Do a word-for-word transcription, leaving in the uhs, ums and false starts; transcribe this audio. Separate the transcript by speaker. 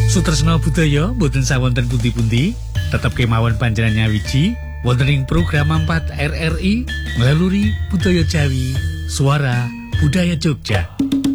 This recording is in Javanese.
Speaker 1: Sutresna budaya boten sawonten pundi-pundi, tetep kemawon panjenengan nyawiji wonten ing program empat R R I melalui budaya Jawi, suara budaya Jogja.